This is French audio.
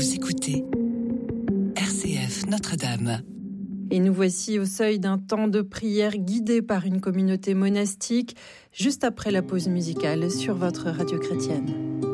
Vous écoutez RCF Notre-Dame. Et nous voici au seuil d'un temps de prière guidé par une communauté monastique, juste après la pause musicale sur votre radio chrétienne.